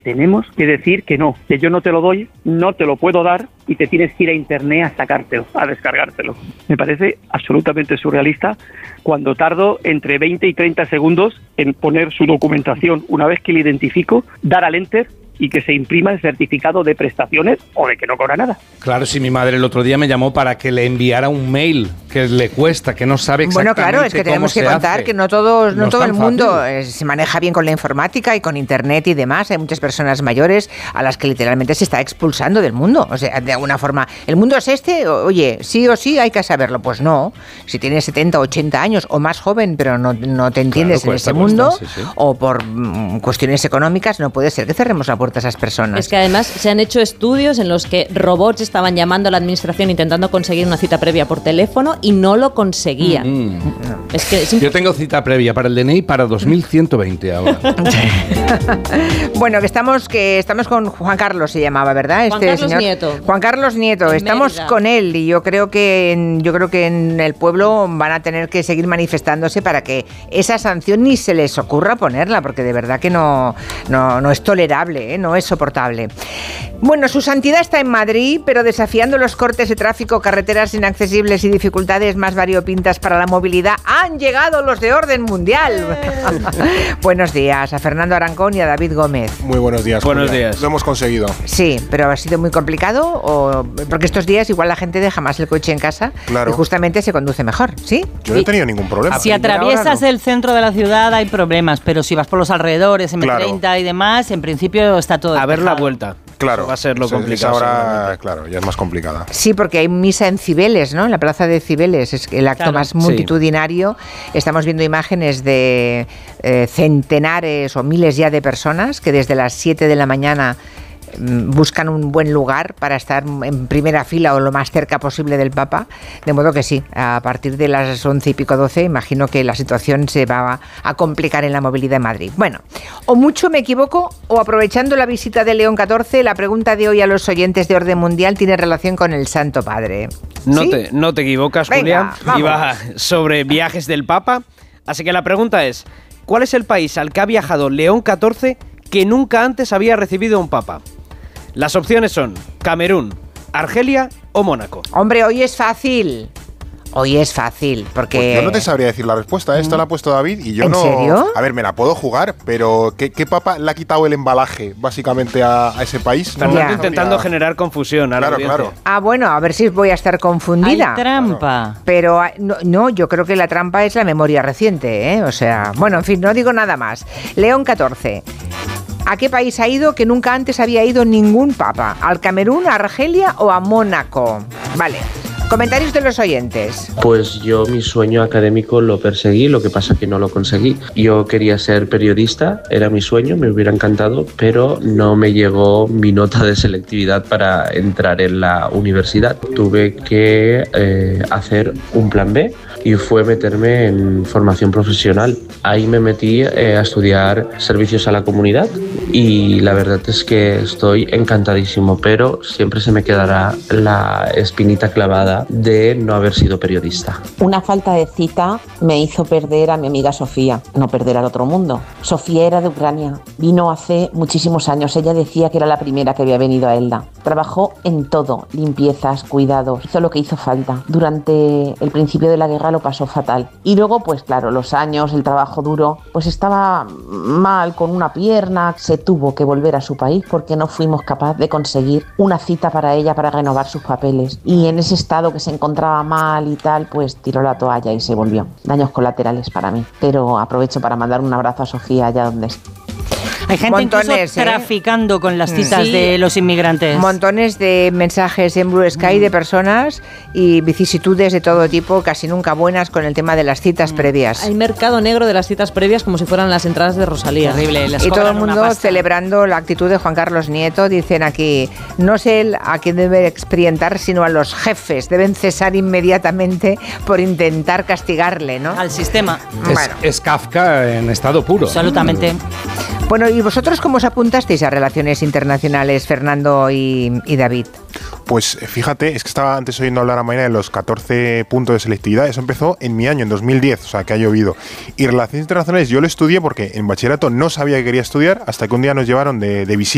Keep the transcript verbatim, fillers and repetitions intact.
Tenemos que decir que no, que yo no te lo doy, no te lo puedo dar y te tienes que ir a internet a sacártelo, a descargártelo. Me parece absolutamente surrealista cuando tardo entre veinte y treinta segundos en poner su documentación. Una vez que le identifico, dar al enter y que se imprima el certificado de prestaciones o de que no cobra nada. Claro, si mi madre el otro día me llamó para que le enviara un mail que le cuesta, que no sabe exactamente cómo se hace. Bueno, claro, es que tenemos que contar hace. que no todos, no, no todo el mundo fácil. eh, se maneja bien con la informática y con internet y demás. Hay muchas personas mayores a las que literalmente se está expulsando del mundo. O sea, de alguna forma, ¿el mundo es este? Oye, sí o sí hay que saberlo. Pues no. Si tienes setenta, ochenta años o más joven, pero no, no te entiendes claro, cuesta, en ese mundo, cuesta, sí, sí. o por mm, cuestiones económicas, no puede ser que cerremos la puerta a esas personas. Es que además se han hecho estudios en los que robots estaban llamando a la administración intentando conseguir una cita previa por teléfono y no lo conseguían. Mm. Es que es imp- Yo tengo cita previa para el D N I para dos mil ciento veinte ahora. Bueno, que estamos que estamos con Juan Carlos, se llamaba, ¿verdad? Juan este Carlos señor Nieto. Juan Carlos Nieto, estamos Mérida. con él y yo creo que en, yo creo que en el pueblo van a tener que seguir manifestándose para que esa sanción ni se les ocurra ponerla, porque de verdad que no no, no es tolerable, ¿eh? No es soportable. Bueno, su santidad está en Madrid, pero desafiando los cortes de tráfico, carreteras inaccesibles y dificultades más variopintas para la movilidad, han llegado los de orden mundial. Buenos días a Fernando Arancón y a David Gómez. Muy buenos días. Buenos Julia. días. Lo hemos conseguido. Sí, pero ha sido muy complicado, o porque estos días igual la gente deja más el coche en casa Claro. y justamente se conduce mejor, ¿sí? Yo no he tenido ningún problema. Si atraviesas el centro de la ciudad hay problemas, pero si vas por los alrededores, eme treinta Claro. y demás, en principio está todo A ver la despejado. vuelta. Claro. Eso va a ser lo Esa- complicado. esa hora, seguramente. claro, ya es más complicada. Sí, porque hay misa en Cibeles, ¿no? En la plaza de Cibeles, es el acto Claro. más Sí. multitudinario. Estamos viendo imágenes de eh, centenares o miles ya de personas que desde las siete de la mañana mm, buscan un buen lugar para estar en primera fila o lo más cerca posible del Papa. De modo que sí, a partir de las once y pico, doce, imagino que la situación se va a complicar en la movilidad en Madrid. Bueno, o mucho me equivoco, o aprovechando la visita de León catorce, la pregunta de hoy a los oyentes de Orden Mundial tiene relación con el Santo Padre. No, ¿Sí? te, no te equivocas, Venga, Julia. vamos. Iba sobre viajes del Papa. Así que la pregunta es, ¿cuál es el país al que ha viajado León catorce que nunca antes había recibido un Papa? Las opciones son Camerún, Argelia o Mónaco. Hombre, hoy es fácil. Hoy es fácil, porque... Pues yo no te sabría decir la respuesta. Esta la ha puesto David y yo ¿En no... serio? A ver, me la puedo jugar, pero ¿qué, qué papa le ha quitado el embalaje básicamente a, a ese país? Fernando Ya. intentando generar confusión a la Claro, audiencia. claro. Ah, bueno, a ver si voy a estar confundida. Hay trampa. Pero ah, no, no, yo creo que la trampa es la memoria reciente, ¿eh? O sea, bueno, en fin, no digo nada más. León catorce. ¿A qué país ha ido que nunca antes había ido ningún papa? ¿Al Camerún, a Argelia o a Mónaco? Vale. Comentarios de los oyentes. Pues yo mi sueño académico lo perseguí, lo que pasa que no lo conseguí. Yo quería ser periodista, era mi sueño, me hubiera encantado, pero no me llegó mi nota de selectividad para entrar en la universidad. Tuve que eh, hacer un plan B y fue meterme en formación profesional. Ahí me metí eh, a estudiar servicios a la comunidad y la verdad es que estoy encantadísimo, pero siempre se me quedará la espinita clavada de no haber sido periodista. Una falta de cita me hizo perder a mi amiga Sofía, no perder al otro mundo. Sofía era de Ucrania, vino hace muchísimos años, ella decía que era la primera que había venido a Elda. Trabajó en todo, limpiezas, cuidados, hizo lo que hizo falta. Durante el principio de la guerra lo pasó fatal. Y luego, pues claro, los años, el trabajo duro, pues estaba mal con una pierna, se tuvo que volver a su país porque no fuimos capaces de conseguir una cita para ella para renovar sus papeles. Y en ese estado que se encontraba mal y tal, pues tiró la toalla y se volvió. Daños colaterales para mí. Pero aprovecho para mandar un abrazo a Sofía allá donde esté. Hay gente Montones, incluso ¿eh? traficando con las citas Sí. de los inmigrantes. Montones de mensajes en Blue Sky de personas y vicisitudes de todo tipo, casi nunca buenas con el tema de las citas previas. Hay mercado negro de las citas previas como si fueran las entradas de Rosalía. Terrible. les Y todo cobran el una mundo pasta. celebrando la actitud de Juan Carlos Nieto. Dicen aquí, no sé él a quién debe experimentar, sino a los jefes. Deben cesar inmediatamente por intentar castigarle, ¿no? Al sistema. Es, Bueno. es Kafka en estado puro. Absolutamente. Bueno, ¿y vosotros cómo os apuntasteis a relaciones internacionales, Fernando y, y David? Pues fíjate, es que estaba antes oyendo hablar a María de los catorce puntos de selectividad. Eso empezó en mi año, en dos mil diez, o sea que ha llovido. Y relaciones internacionales yo lo estudié porque en bachillerato no sabía que quería estudiar hasta que un día nos llevaron de, de visita